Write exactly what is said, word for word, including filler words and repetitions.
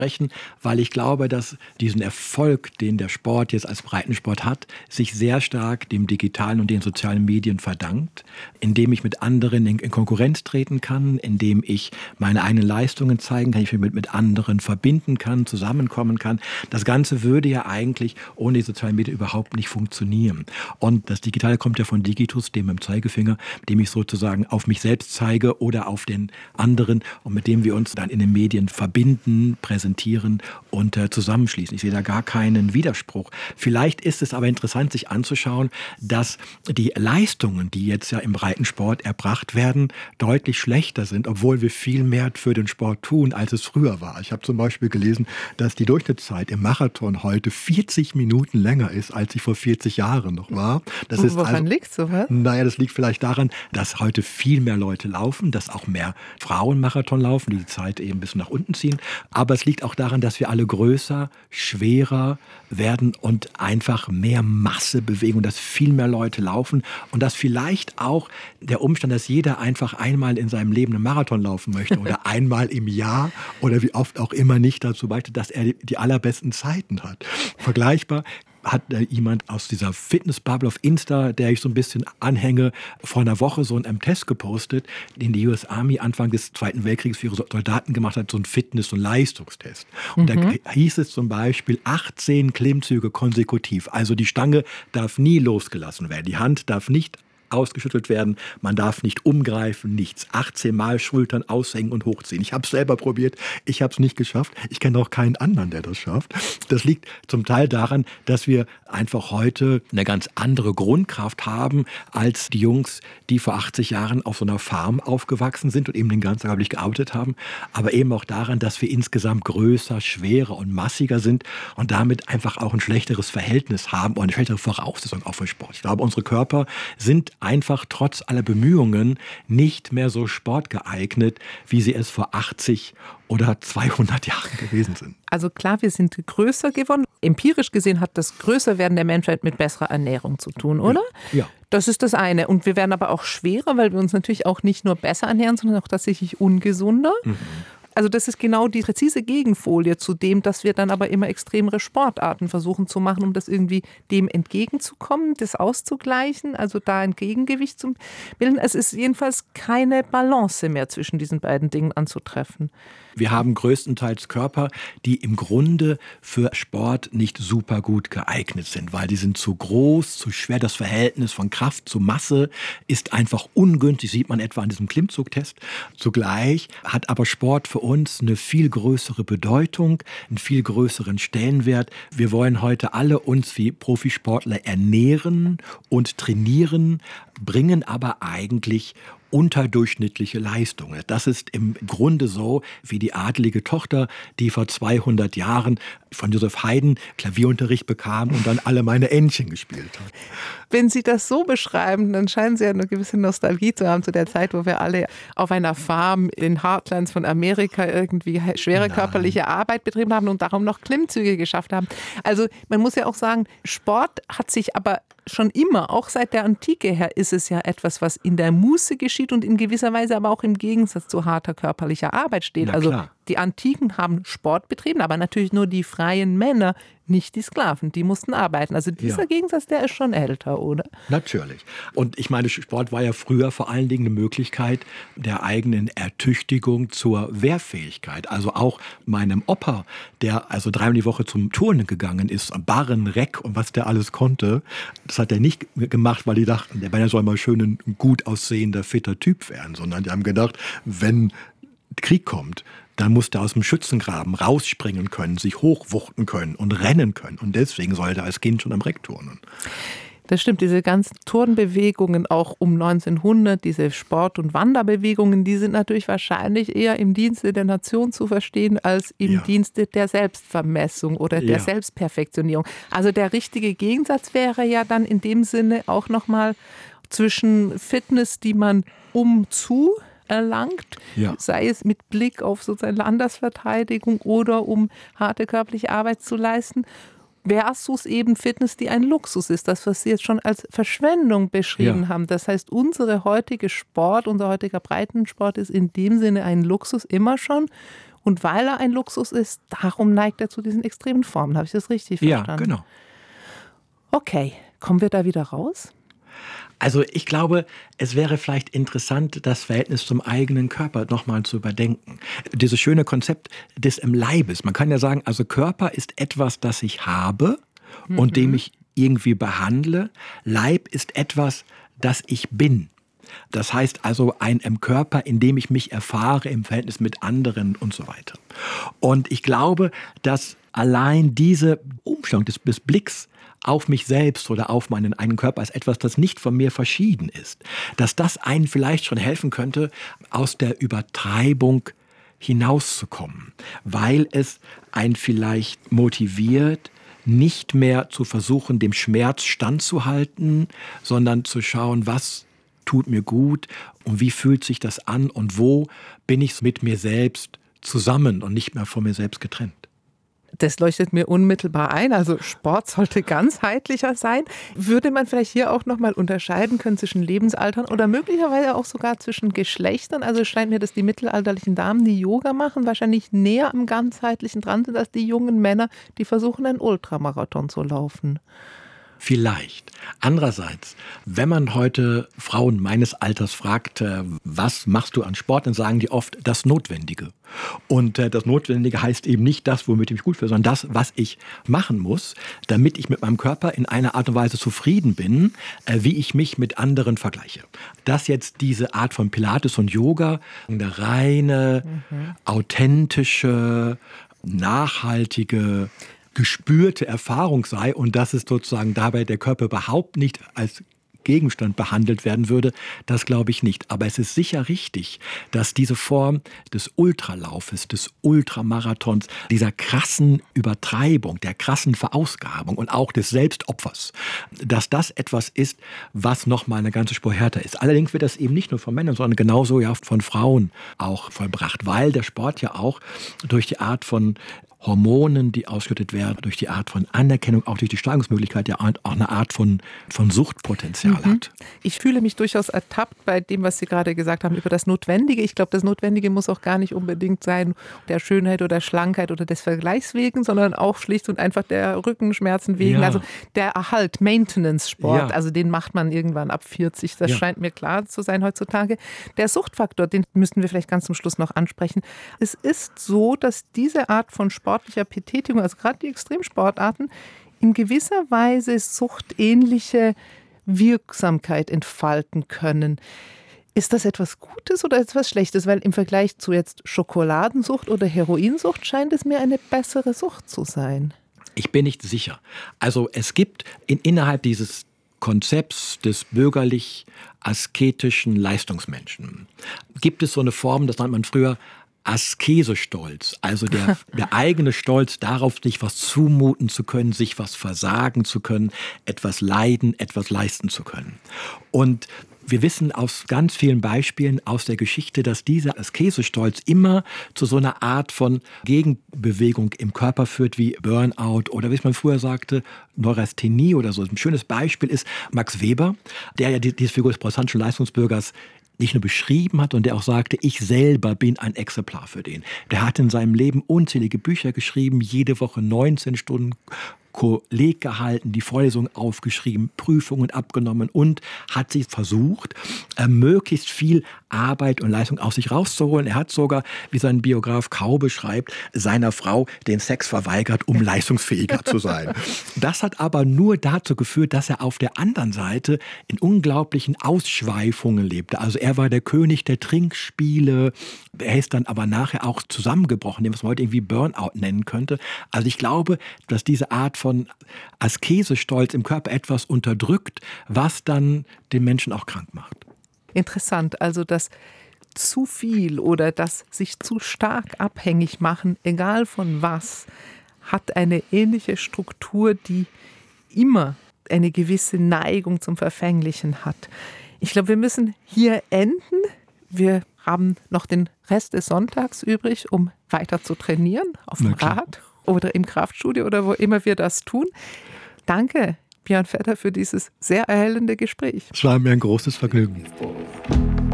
sprechen, weil ich glaube, dass diesen Erfolg, den der Sport jetzt als Breitensport hat, sich sehr stark dem digitalen und den sozialen Medien verdankt, indem ich mit anderen in, in Konkurrenz treten kann, indem ich meine eigenen Leistungen zeigen kann, ich mich mit, mit anderen verbinden kann, zusammenkommen kann. Das Ganze würde ja eigentlich ohne die sozialen Medien überhaupt nicht funktionieren. Und das Digitale kommt ja von Digitus, dem im Zeigefinger, dem ich sozusagen auf mich selbst zeige oder auf den anderen und mit dem wir uns dann in den Medien verbinden, präsentieren und äh, zusammenschließen. Ich sehe da gar keinen Widerspruch. Vielleicht ist es aber interessant, sich anzuschauen, dass die Leistungen, die jetzt ja im Breitensport erbracht werden, deutlich schlechter sind, obwohl wir viel mehr für den Sport tun, als es früher war. Ich habe zum Beispiel gelesen, dass die Durchschnittszeit im Marathon heute vierzig Minuten länger ist, als sie vor vierzig Jahren noch war. Das ist Woran also, liegt sowas? Naja, das liegt vielleicht daran, dass heute viel mehr Leute laufen, dass auch mehr Frauen Marathon laufen, die die Zeit eben ein bisschen nach unten ziehen. Aber es liegt auch daran, dass wir alle größer, schwerer werden und einfach mehr Masse bewegen und dass viel mehr Leute laufen und dass vielleicht auch der Umstand, dass jeder einfach einmal in seinem Leben einen Marathon laufen möchte oder einmal im Jahr oder wie oft auch immer nicht dazu beiträgt, dass er die allerbesten Zeiten hat. Vergleichbar hat äh, jemand aus dieser Fitnessbubble auf Insta, der ich so ein bisschen anhänge, vor einer Woche so einen Test gepostet, den die U S Army Anfang des Zweiten Weltkriegs für ihre Soldaten gemacht hat, so ein Fitness- und Leistungstest. Und mhm. da hieß es zum Beispiel achtzehn Klimmzüge konsekutiv. Also die Stange darf nie losgelassen werden, die Hand darf nicht ausgeschüttelt werden, man darf nicht umgreifen, nichts. achtzehn Mal Schultern aushängen und hochziehen. Ich habe es selber probiert, ich habe es nicht geschafft. Ich kenne auch keinen anderen, der das schafft. Das liegt zum Teil daran, dass wir einfach heute eine ganz andere Grundkraft haben als die Jungs, die vor achtzig Jahren auf so einer Farm aufgewachsen sind und eben den ganzen Tag wirklich gearbeitet haben. Aber eben auch daran, dass wir insgesamt größer, schwerer und massiger sind und damit einfach auch ein schlechteres Verhältnis haben und eine schlechtere Voraussetzung auch für Sport. Ich glaube, unsere Körper sind einfach trotz aller Bemühungen nicht mehr so sportgeeignet, wie sie es vor achtzig oder zweihundert Jahren gewesen sind. Also klar, wir sind größer geworden. Empirisch gesehen hat das Größerwerden der Menschheit mit besserer Ernährung zu tun, oder? Ja. ja. Das ist das eine. Und wir werden aber auch schwerer, weil wir uns natürlich auch nicht nur besser ernähren, sondern auch tatsächlich ungesunder. Mhm. Also das ist genau die präzise Gegenfolie zu dem, dass wir dann aber immer extremere Sportarten versuchen zu machen, um das irgendwie dem entgegenzukommen, das auszugleichen, also da ein Gegengewicht zu bilden. Es ist jedenfalls keine Balance mehr zwischen diesen beiden Dingen anzutreffen. Wir haben größtenteils Körper, die im Grunde für Sport nicht super gut geeignet sind, weil die sind zu groß, zu schwer. Das Verhältnis von Kraft zu Masse ist einfach ungünstig, sieht man etwa an diesem Klimmzugtest. Zugleich hat aber Sport für uns eine viel größere Bedeutung, einen viel größeren Stellenwert. Wir wollen heute alle uns wie Profisportler ernähren und trainieren, bringen aber eigentlich unterdurchschnittliche Leistungen. Das ist im Grunde so wie die adelige Tochter, die vor zweihundert Jahren von Joseph Haydn Klavierunterricht bekam und dann alle meine Entchen gespielt hat. Wenn Sie das so beschreiben, dann scheinen Sie ja eine gewisse Nostalgie zu haben zu der Zeit, wo wir alle auf einer Farm in Heartlands von Amerika irgendwie schwere Nein. körperliche Arbeit betrieben haben und darum noch Klimmzüge geschafft haben. Also man muss ja auch sagen, Sport hat sich aber schon immer, auch seit der Antike her, ist es ja etwas, was in der Muße geschieht und in gewisser Weise aber auch im Gegensatz zu harter körperlicher Arbeit steht. Na, also klar. Die Antiken haben Sport betrieben, aber natürlich nur die freien Männer, nicht die Sklaven. Die mussten arbeiten. Also dieser Ja. Gegensatz, der ist schon älter, oder? Natürlich. Und ich meine, Sport war ja früher vor allen Dingen eine Möglichkeit der eigenen Ertüchtigung zur Wehrfähigkeit. Also auch meinem Opa, der also dreimal die Woche zum Turnen gegangen ist, Barren, Reck und was der alles konnte, das hat er nicht gemacht, weil die dachten, der Männer soll mal schön ein gut aussehender, fitter Typ werden, sondern die haben gedacht, wenn Krieg kommt, dann musste er aus dem Schützengraben rausspringen können, sich hochwuchten können und rennen können. Und deswegen sollte er als Kind schon am Reck turnen. Das stimmt, diese ganzen Turnbewegungen auch um neunzehnhundert, diese Sport- und Wanderbewegungen, die sind natürlich wahrscheinlich eher im Dienste der Nation zu verstehen, als im Ja. Dienste der Selbstvermessung oder der Ja. Selbstperfektionierung. Also der richtige Gegensatz wäre ja dann in dem Sinne auch nochmal zwischen Fitness, die man umzu erlangt, Ja. sei es mit Blick auf sozusagen Landesverteidigung oder um harte körperliche Arbeit zu leisten, versus eben Fitness, die ein Luxus ist, das, was Sie jetzt schon als Verschwendung beschrieben Ja. haben. Das heißt, unsere heutige Sport, unser heutiger Breitensport ist in dem Sinne ein Luxus immer schon Und weil er ein Luxus ist, darum neigt er zu diesen extremen Formen. Habe ich das richtig verstanden? Ja, genau. Okay, kommen wir da wieder raus? Also ich glaube, es wäre vielleicht interessant, das Verhältnis zum eigenen Körper nochmal zu überdenken. Dieses schöne Konzept des im Leibes. Man kann ja sagen, also Körper ist etwas, das ich habe mhm. und dem ich irgendwie behandle. Leib ist etwas, das ich bin. Das heißt also ein im Körper, in dem ich mich erfahre im Verhältnis mit anderen und so weiter. Und ich glaube, dass allein diese Umstellung des, des Blicks auf mich selbst oder auf meinen eigenen Körper als etwas, das nicht von mir verschieden ist, dass das einen vielleicht schon helfen könnte, aus der Übertreibung hinauszukommen, weil es einen vielleicht motiviert, nicht mehr zu versuchen, dem Schmerz standzuhalten, sondern zu schauen, was tut mir gut und wie fühlt sich das an und wo bin ich mit mir selbst zusammen und nicht mehr von mir selbst getrennt. Das leuchtet mir unmittelbar ein. Also Sport sollte ganzheitlicher sein. Würde man vielleicht hier auch nochmal unterscheiden können zwischen Lebensaltern oder möglicherweise auch sogar zwischen Geschlechtern? Also es scheint mir, dass die mittelalterlichen Damen, die Yoga machen, wahrscheinlich näher am Ganzheitlichen dran sind als die jungen Männer, die versuchen, einen Ultramarathon zu laufen. Vielleicht. Andererseits, wenn man heute Frauen meines Alters fragt, was machst du an Sport, dann sagen die oft das Notwendige. Und das Notwendige heißt eben nicht das, womit ich mich gut fühle, sondern das, was ich machen muss, damit ich mit meinem Körper in einer Art und Weise zufrieden bin, wie ich mich mit anderen vergleiche. Dass jetzt diese Art von Pilates und Yoga eine reine, mhm. authentische, nachhaltige, gespürte Erfahrung sei und dass es sozusagen dabei der Körper überhaupt nicht als Gegenstand behandelt werden würde, das glaube ich nicht. Aber es ist sicher richtig, dass diese Form des Ultralaufes, des Ultramarathons, dieser krassen Übertreibung, der krassen Verausgabung und auch des Selbstopfers, dass das etwas ist, was nochmal eine ganze Spur härter ist. Allerdings wird das eben nicht nur von Männern, sondern genauso ja von Frauen auch vollbracht, weil der Sport ja auch durch die Art von Hormonen, die ausgeschüttet werden, durch die Art von Anerkennung, auch durch die Steigerungsmöglichkeit, ja auch eine Art von, von Suchtpotenzial mhm. hat. Ich fühle mich durchaus ertappt bei dem, was Sie gerade gesagt haben über das Notwendige. Ich glaube, das Notwendige muss auch gar nicht unbedingt sein der Schönheit oder Schlankheit oder des Vergleichs wegen, sondern auch schlicht und einfach der Rückenschmerzen wegen. Ja. Also der Erhalt, Maintenance-Sport, ja. also den macht man irgendwann ab vierzig. Das ja. scheint mir klar zu sein heutzutage. Der Suchtfaktor, den müssten wir vielleicht ganz zum Schluss noch ansprechen. Es ist so, dass diese Art von Sport sportlicher Betätigung, also gerade die Extremsportarten, in gewisser Weise suchtähnliche Wirksamkeit entfalten können. Ist das etwas Gutes oder etwas Schlechtes? Weil im Vergleich zu jetzt Schokoladensucht oder Heroinsucht scheint es mir eine bessere Sucht zu sein. Ich bin nicht sicher. Also es gibt in, innerhalb dieses Konzepts des bürgerlich-asketischen Leistungsmenschen gibt es so eine Form, das nennt man früher Askesestolz, also der, der eigene Stolz darauf, sich was zumuten zu können, sich was versagen zu können, etwas leiden, etwas leisten zu können. Und wir wissen aus ganz vielen Beispielen aus der Geschichte, dass dieser Askesestolz immer zu so einer Art von Gegenbewegung im Körper führt, wie Burnout oder wie man früher sagte, Neurasthenie oder so. Ein schönes Beispiel ist Max Weber, der ja diese Figur des protestantischen Leistungsbürgers nicht nur beschrieben hat und der auch sagte, ich selber bin ein Exemplar für den. Der hat in seinem Leben unzählige Bücher geschrieben, jede Woche neunzehn Stunden Kolleg gehalten, die Vorlesungen aufgeschrieben, Prüfungen abgenommen und hat sich versucht, äh, möglichst viel Arbeit und Leistung aus sich rauszuholen. Er hat sogar, wie sein Biograf Kau beschreibt, seiner Frau den Sex verweigert, um leistungsfähiger zu sein. Das hat aber nur dazu geführt, dass er auf der anderen Seite in unglaublichen Ausschweifungen lebte. Also er war der König der Trinkspiele. Er ist dann aber nachher auch zusammengebrochen, was man heute irgendwie Burnout nennen könnte. Also ich glaube, dass diese Art von Askesestolz im Körper etwas unterdrückt, was dann den Menschen auch krank macht. Interessant, also das zu viel oder das sich zu stark abhängig machen, egal von was, hat eine ähnliche Struktur, die immer eine gewisse Neigung zum Verfänglichen hat. Ich glaube, wir müssen hier enden. Wir haben noch den Rest des Sonntags übrig, um weiter zu trainieren, auf dem Rad oder im Kraftstudio oder wo immer wir das tun. Danke, Björn Vetter, für dieses sehr erhellende Gespräch. Es war mir ein großes Vergnügen.